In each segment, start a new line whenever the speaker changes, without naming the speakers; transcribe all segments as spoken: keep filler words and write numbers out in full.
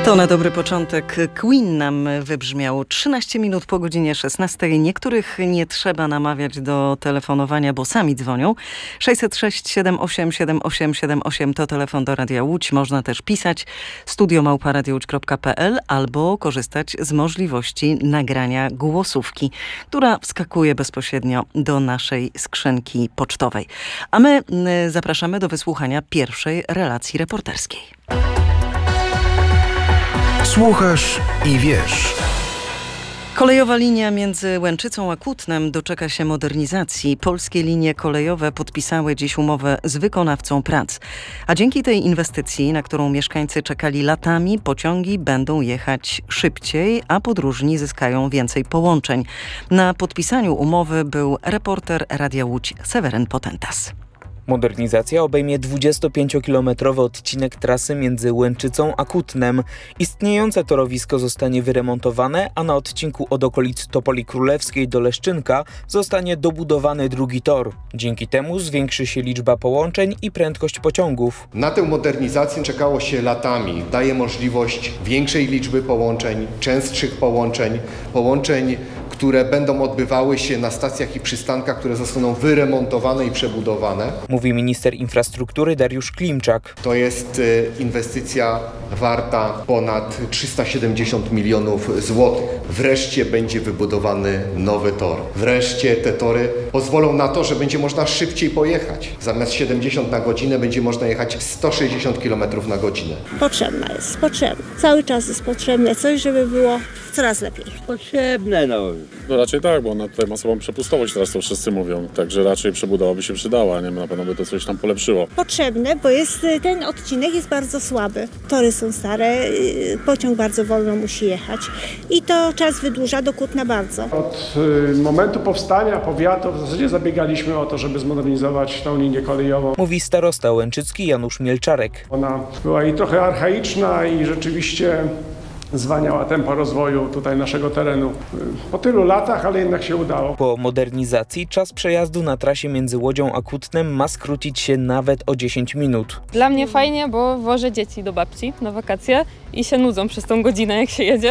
To na dobry początek Queen nam wybrzmiał. trzynaście minut po godzinie szesnastej. Niektórych nie trzeba namawiać do telefonowania, bo sami dzwonią. sześćset sześć siedem osiem siedem osiem siedem osiem to telefon do Radia Łódź. Można też pisać studio małpa radio łódź kropka pe el albo korzystać z możliwości nagrania głosówki, która wskakuje bezpośrednio do naszej skrzynki pocztowej. A my zapraszamy do wysłuchania pierwszej relacji reporterskiej.
Słuchasz i wiesz.
Kolejowa linia między Łęczycą a Kutnem doczeka się modernizacji. Polskie linie kolejowe podpisały dziś umowę z wykonawcą prac. A dzięki tej inwestycji, na którą mieszkańcy czekali latami, pociągi będą jechać szybciej, a podróżni zyskają więcej połączeń. Na podpisaniu umowy był reporter Radia Łódź Seweryn Potentas.
Modernizacja obejmie dwudziestopięciokilometrowy odcinek trasy między Łęczycą a Kutnem. Istniejące torowisko zostanie wyremontowane, a na odcinku od okolic Topoli Królewskiej do Leszczynka zostanie dobudowany drugi tor. Dzięki temu zwiększy się liczba połączeń i prędkość pociągów.
Na tę modernizację czekało się latami. Daje możliwość większej liczby połączeń, częstszych połączeń, połączeń, które będą odbywały się na stacjach i przystankach, które zostaną wyremontowane i przebudowane.
Mówi minister infrastruktury Dariusz Klimczak.
To jest inwestycja warta ponad trzysta siedemdziesiąt milionów złotych. Wreszcie będzie wybudowany nowy tor. Wreszcie te tory pozwolą na to, że będzie można szybciej pojechać. Zamiast siedemdziesiąt na godzinę będzie można jechać sto sześćdziesiąt kilometrów na godzinę.
Potrzebna jest, potrzebna. Cały czas jest potrzebne coś, żeby było coraz lepiej.
Potrzebne, no.
No raczej tak, bo ona tutaj ma sobą przepustowość, teraz to wszyscy mówią. Także raczej przebudowa by się przydała, nie? Na pewno by to coś tam polepszyło.
Potrzebne, bo jest, ten odcinek jest bardzo słaby. Tory są stare, pociąg bardzo wolno musi jechać i to czas wydłuża do Kutna bardzo.
Od y, momentu powstania powiatu w zasadzie zabiegaliśmy o to, żeby zmodernizować tą linię kolejową.
Mówi starosta łęczycki Janusz Mielczarek.
Ona była i trochę archaiczna i rzeczywiście zwalniała tempo rozwoju tutaj naszego terenu. Po tylu latach, ale jednak się udało.
Po modernizacji czas przejazdu na trasie między Łodzią a Kutnem ma skrócić się nawet o dziesięć minut.
Dla mnie fajnie, bo wożę dzieci do babci na wakacje i się nudzą przez tą godzinę, jak się jedzie.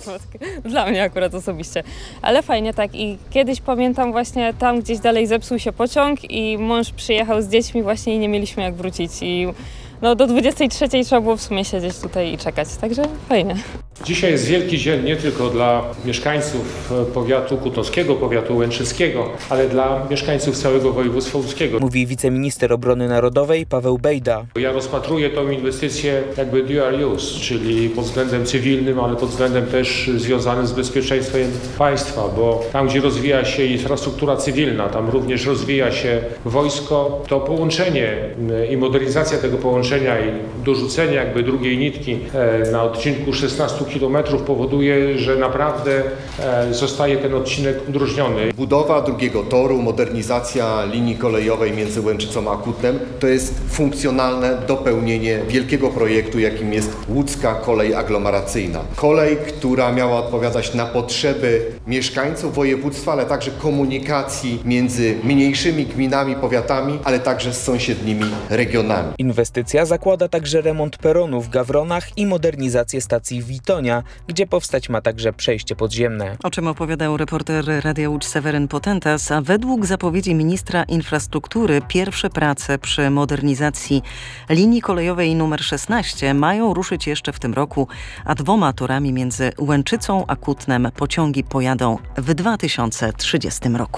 Dla mnie akurat osobiście. Ale fajnie tak i kiedyś pamiętam właśnie tam gdzieś dalej zepsuł się pociąg i mąż przyjechał z dziećmi właśnie i nie mieliśmy jak wrócić i no do dwudziestej trzeciej trzeba było w sumie siedzieć tutaj i czekać, także fajnie.
Dzisiaj jest wielki dzień nie tylko dla mieszkańców powiatu kutnowskiego, powiatu łęczyckiego, ale dla mieszkańców całego województwa łódzkiego.
Mówi wiceminister obrony narodowej Paweł Bejda.
Ja rozpatruję tę inwestycję jakby dual use, czyli pod względem cywilnym, ale pod względem też związanym z bezpieczeństwem państwa, bo tam, gdzie rozwija się infrastruktura cywilna, tam również rozwija się wojsko, to połączenie i modernizacja tego połączenia i dorzucenie jakby drugiej nitki na odcinku szesnastu kilometrów powoduje, że naprawdę zostaje ten odcinek udrożniony.
Budowa drugiego toru, modernizacja linii kolejowej między Łęczycą a Kutnem to jest funkcjonalne dopełnienie wielkiego projektu, jakim jest łódzka kolej aglomeracyjna. Kolej, która miała odpowiadać na potrzeby mieszkańców województwa, ale także komunikacji między mniejszymi gminami, powiatami, ale także z sąsiednimi regionami.
Inwestycja zakłada także remont peronu w Gawronach i modernizację stacji Witonia, gdzie powstać ma także przejście podziemne.
O czym opowiadał reporter Radia Łódź Seweryn Potentas, a według zapowiedzi ministra infrastruktury pierwsze prace przy modernizacji linii kolejowej numer szesnaście mają ruszyć jeszcze w tym roku, a dwoma torami między Łęczycą a Kutnem pociągi pojadą w dwa tysiące trzydziestym roku.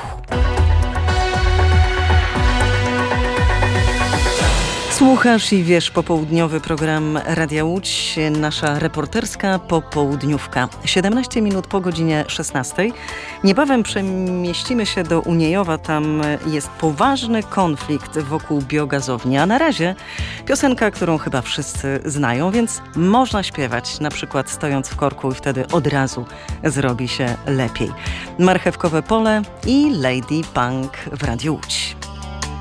Słuchasz i wiesz popołudniowy program Radia Łódź, nasza reporterska popołudniówka. siedemnaście minut po godzinie szesnastej. Niebawem przemieścimy się do Uniejowa. Tam jest poważny konflikt wokół biogazowni. A na razie piosenka, którą chyba wszyscy znają, więc można śpiewać, na przykład stojąc w korku i wtedy od razu zrobi się lepiej. Marchewkowe pole i Lady Punk w Radiu Łódź.